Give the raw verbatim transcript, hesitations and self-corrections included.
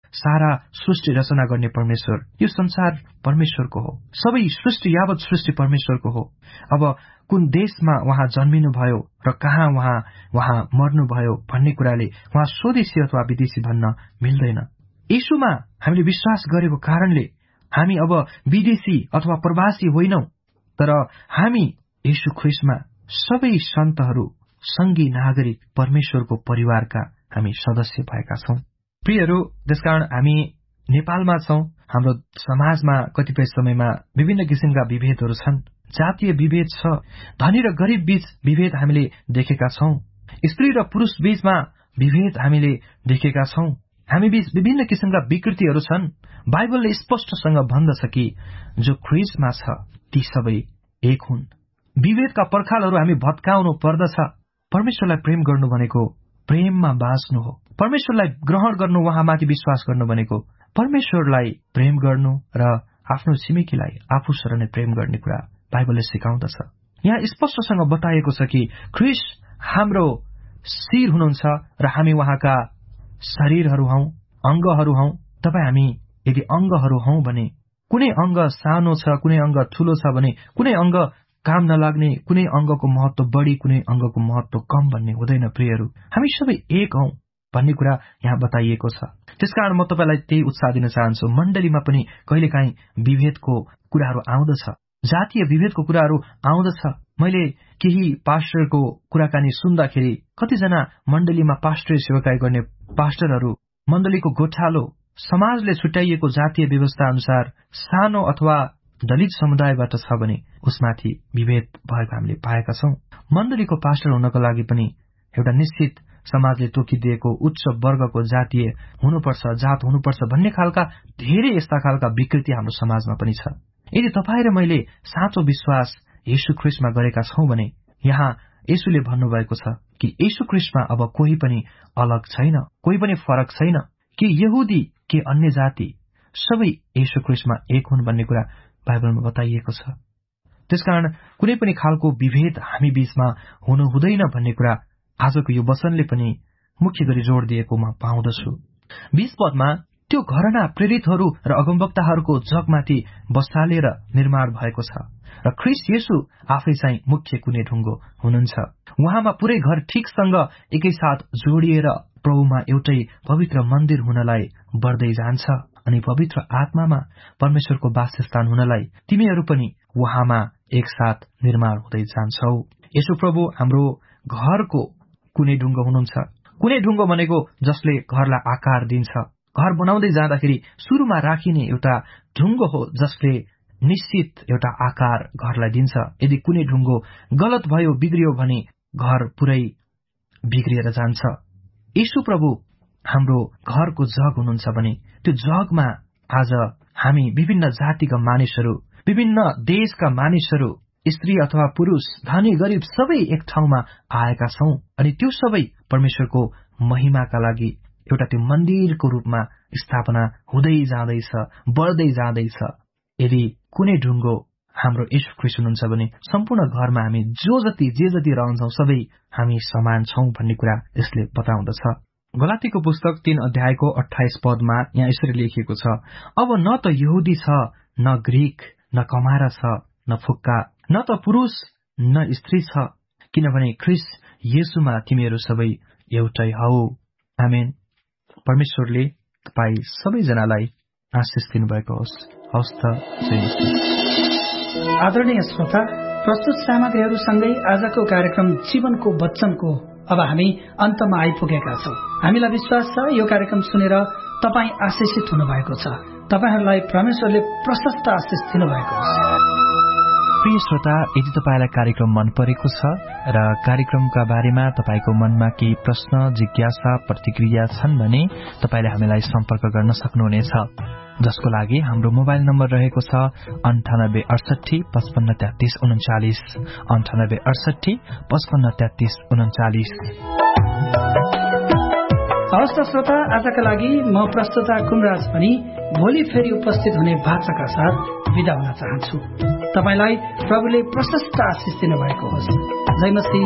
सारा सृष्टि रचना गर्ने परमेश्वर, यो संसार परमेश्वरको हो। सबै सृष्टि यावत सृष्टि परमेश्वरको हो। अब कुन देशमा उहाँ जन्मिनुभयो र कहाँ उहाँ उहाँ मर्नुभयो भन्ने कुराले उहाँ स्वदेशी अथवा विदेशी भन्न मिल्दैन। येशूमा हामीले विश्वास गरेको कारणले हामी अब विदेशी अथवा प्रवासी होइनौं, तर हामी येशू ख्रीष्टमा सबै सन्तहरू संगी नागरिक परमेश्वरको परिवारका हामी सदस्य भएका छौं। प्रियहरू, त्यसकारण हामी नेपालमा छौं। हाम्रो समाजमा कतिपय समयमा विभिन्न किसिमका विभेदहरू छन्। जातीय विभेद छ, धनी र गरीब बीच विभेद हामीले देखेका छौं। स्त्री र पुरुष बीचमा विभेद हामीले देखेका छौं। हामी बीच विभिन्न किसिमका विकृतिहरू छन्। बाइबलले स्पष्टसँग भन्दछ कि जो ख्रीष्टमा छ ती सबै एक हुन्। विभेदका पर्खालहरू हामी भत्काउनु पर्दछ। परमेश्वरलाई प्रेम गर्नु भनेको प्रेममा बाँच्नु हो। परमेश्वरलाई ग्रहण गर्नु, उहाँमाथि विश्वास गर्नु भनेको परमेश्वरलाई प्रेम गर्नु र आफ्नो छिमेकीलाई आफूसर नै प्रेम गर्ने कुरा बाइबलले सिकाउँदछ। यहाँ स्पष्टसँग बताइएको छ कि ख्रीष्ट हाम्रो शिर हुनुहुन्छ र हामी उहाँका शरीरहरू हौं, अंगहरू हौं। तपाईँ हामी यदि अंगहरू हौं भने कुनै अंग सानो छ, कुनै अंग ठूलो छ भने कुनै अंग काम नलाग्ने, कुनै अंगको महत्व बढी, कुनै अंगको महत्व कम भन्ने हुँदैन। प्रियहरू, हामी सबै एक हौं भन्ने कुरा यहाँ बताइएको छ। त्यसकारण म तपाईलाई त्यही उत्साह दिन चाहन्छु। मण्डलीमा पनि कहिलेकाहीँ विभेदको कुराहरू आउँदछ, जातीय विभेदको कुराहरू आउँदछ। मैले केही पास्टरको कुराकानी सुन्दाखेरि कतिजना मण्डलीमा पास्टरी सेवाकाई गर्ने पास्टरहरू मण्डलीको गोठालो समाजले छुट्याइएको जातीय व्यवस्था अनुसार सानो अथवा दलित समुदायबाट छ भने उसमाथि विभेद भएको हामीले पाएका छौं। मण्डलीको पास्टर हुनको लागि पनि एउटा निश्चित समाजले तोकिदिएको उच्च वर्गको जातीय हुनुपर्छ, जात हुनुपर्छ भन्ने खालका धेरै यस्ता खालका विकृति हाम्रो समाजमा पनि छ। यदि तपाईँ र मैले साँचो विश्वास येशू ख्रीष्टमा गरेका छौं भने यहाँ येशूले भन्नुभएको छ कि येशू ख्रीष्टमा अब कोही पनि अलग छैन, कोही पनि फरक छैन, कि यहुदी के अन्य जाति सबै येशू ख्रीष्टमा एक हुन् भन्ने कुरा बाइबलमा बताइएको छ। त्यसकारण कुनै पनि खालको विभेद हामी बीचमा हुनु हुँदैन भन्ने कुरा आजको यो वचनले पनि मुख्य गरी जोड दिएको म पाउँदछु। बीस पदमा त्यो घरना प्रेरितहरू र अगमवक्ताहरूको जगमाथि बसालेर निर्माण भएको छ र ख्रीष्ट येशू आफै चाहिँ मुख्य कुनै ढुङ्गो हुनुहुन्छ। उहाँमा पुरै घर ठिकसँग एकैसाथ जोडिएर प्रभुमा एउटै पवित्र मन्दिर हुनलाई बढ्दै जान्छ अनि पवित्र आत्मामा परमेश्वरको वासस्थान हुनलाई तिमीहरू पनि उहाँमा एकसाथ निर्माण हुँदै जान्छौ। येशू प्रभु हाम्रो घरको कुनै ढुङ्गो हुनुहुन्छ। कुनै ढुङ्गो भनेको जसले घरलाई आकार दिन्छ। घर बनाउँदै जाँदाखेरि सुरुमा राखिने एउटा ढुङ्गो हो जसले निश्चित एउटा आकार घरलाई दिन्छ। यदि कुनै ढुङ्गो गलत भयो, बिग्रियो भने घर पुरै बिग्रिएर जान्छ। येशू प्रभु हाम्रो घरको जग हुनुहुन्छ भने त्यो जगमा आज हामी विभिन्न जातिका मानिसहरू, विभिन्न देशका मानिसहरू, स्त्री अथवा पुरुष, धनी गरिब सबै एक ठाउँमा आएका छौं अनि त्यो सबै परमेश्वरको महिमाका लागि एउटा त्यो मन्दिरको रूपमा स्थापना हुँदै जाँदैछ, बढ्दै जाँदैछ। यदि कुनै ढुङ्गो हाम्रो येशू ख्रीष्ट हुनुहुन्छ भने सम्पूर्ण घरमा हामी जो जति जे जति रहन्छौं सबै हामी समान छौं भन्ने कुरा यसले बताउँदछ। गलातीको पुस्तक तीन अध्यायको अट्ठाइस पदमा यहाँ यसरी लेखिएको छ, अब न त यहुदी छ, न ग्रीक, न कमारा छ, न फुक्का, न त पुरुष न स्त्री छ, किनभने ख्रीष्ट येशूमा तिमीहरू सबै एउटै हौ। आमेन। परमेश्वरले तपाई सबैजनालाई आशिष दिनुभएको होस्। हवस् त। आदरणीय श्रोता, प्रस्तुत सामग्रीहरूसँगै आजको कार्यक्रम जीवनको वचनको अब हामी अन्तमा आइपुगेका छौं। हामीलाई विश्वास छ यो कार्यक्रम सुनेर तपाई आशिषित हुनुभएको छ। तपाईहरूलाई परमेश्वरले प्रशस्त आशिष दिनुभएको छ। प्रिय श्रोता, यदि तपाईलाई कार्यक्रम मन परेको छ र कार्यक्रमका बारेमा तपाईको मनमा केही प्रश्न, जिज्ञासा, प्रतिक्रिया छन् भने तपाईले हामीलाई सम्पर्क गर्न सक्नुहुनेछ, जसको लागि हाम्रो मोबाइल नम्बर रहेको छ अन्ठानब्बे अडसठी पचपन्न तेत्तीस उन्चालिस अन्ठानब्बे अडसठी पचपन्न तेत्तीस उन्चालिस। हवस् श्रोता, आजका लागि म प्रस्तुता कुमराज पनि भोलि फेरि उपस्थित हुने बाचाका साथ विदा हुन चाहन्छु। तपाईलाई प्रभुले प्रशस्त आशिष दिनुभएको होस्। जय मसीह।